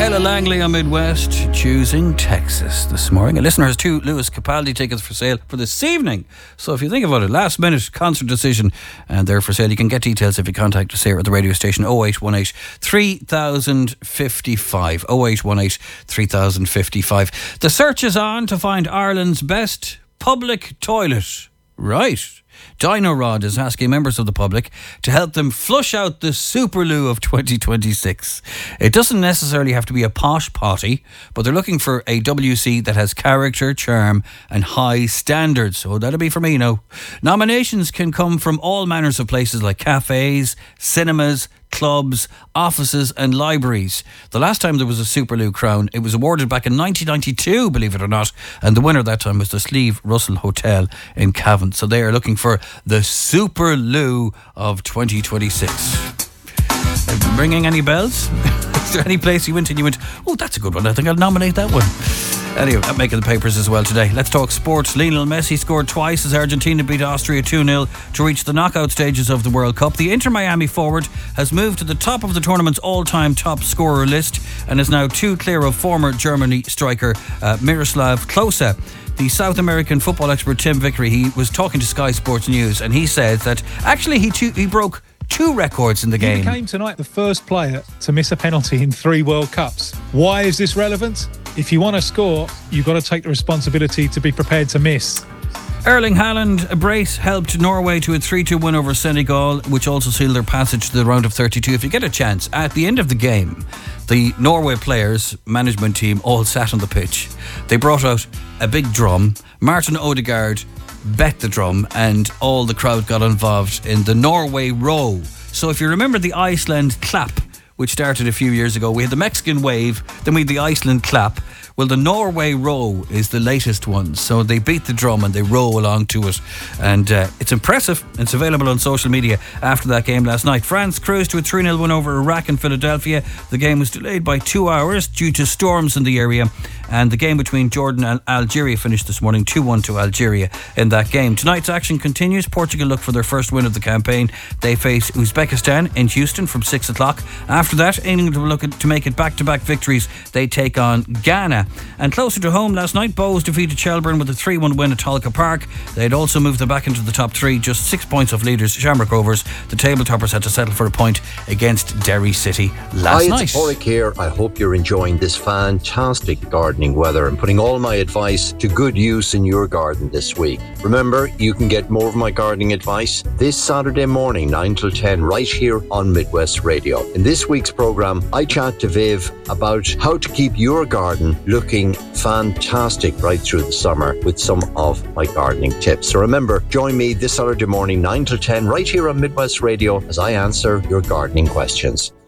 Ella Langley on Midwest, choosing Texas this morning. A listener has 2 Lewis Capaldi tickets for sale for this evening. So if you think about it, last minute concert decision, and they're for sale. You can get details if you contact us here at the radio station 0818 3055. 0818 3055. The search is on to find Ireland's best public toilet. Right. Dino Rod is asking members of the public to help them flush out the Superloo of 2026. It doesn't necessarily have to be a posh potty, but they're looking for a WC that has character, charm and high standards. So that'll be for me now. Nominations can come from all manners of places like cafes, cinemas, clubs, offices and libraries. The last time there was a Superloo crown, it was awarded back in 1992, believe it or not, and the winner that time was the Sleeve Russell Hotel in Cavan. So they are looking for the Superloo of 2026. Ringing any bells? Is there any place you went and you went, oh, that's a good one, I think I'll nominate that one? Anyway, I'm making the papers as well today. Let's talk sports. Lionel Messi scored twice as Argentina beat Austria 2-0 to reach the knockout stages of the World Cup. The Inter Miami forward has moved to the top of the tournament's all-time top scorer list and is now 2 clear of former Germany striker Miroslav Klose. The South American football expert Tim Vickery, he was talking to Sky Sports News and he said that actually he broke 2 records in the game. He became tonight the first player to miss a penalty in 3 World Cups. Why is this relevant? If you want to score, you've got to take the responsibility to be prepared to miss. Erling Haaland, a brace helped Norway to a 3-2 win over Senegal, which also sealed their passage to the round of 32. If you get a chance, at the end of the game, the Norway players, management team, all sat on the pitch. They brought out a big drum. Martin Odegaard bet the drum and all the crowd got involved in the Norway row. So if you remember the Iceland clap, which started a few years ago, we had the Mexican wave, then we had the Iceland clap. Well, the Norway row is the latest one. So they beat the drum and they row along to it. And it's impressive. It's available on social media after that game last night. France cruised to a 3-0 win over Iraq and Philadelphia. The game was delayed by 2 hours due to storms in the area. And the game between Jordan and Algeria finished this morning 2-1 to Algeria in that game. Tonight's action continues. Portugal look for their first win of the campaign. They face Uzbekistan in Houston from 6 o'clock. After that, England will look to make it back-to-back victories. They take on Ghana. And closer to home last night, Bows defeated Shelburne with a 3-1 win at Tolka Park. They'd also moved them back into the top 3, just 6 points off leaders Shamrock Rovers. The table toppers had to settle for a point against Derry City last night. Hi, it's Porrick here. I hope you're enjoying this fantastic gardening weather and putting all my advice to good use in your garden this week. Remember, you can get more of my gardening advice this Saturday morning, 9 till 10, right here on Midwest Radio. In this week's programme, I chat to Viv about how to keep your garden looking fantastic right through the summer with some of my gardening tips. So remember, join me this Saturday morning, 9 till 10, right here on Midwest Radio as I answer your gardening questions.